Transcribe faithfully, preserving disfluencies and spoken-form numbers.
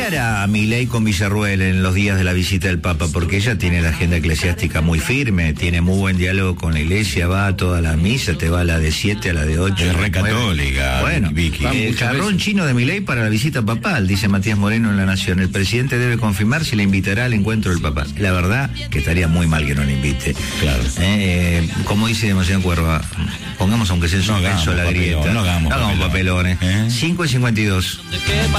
hará Milei con Villarruel en los días de la visita del Papa? Porque ella tiene la agenda eclesiástica muy firme, tiene muy buen diálogo con la iglesia, va a toda la misa, te va a la de siete, a la de ocho. Es re católica, bueno, Vicky. El jarrón chino de Milei para la visita papal, dice Matías Moreno en La Nación. El presidente debe confirmar si le invitará al encuentro del Papa. La verdad que estaría muy mal que no le invite. Claro. Eh, como dice Demasiado Cuerva, pongamos aunque sea en suspenso no la papelón, grieta. No hagamos, no hagamos papelones. ¿Eh? cinco y cincuenta y dos.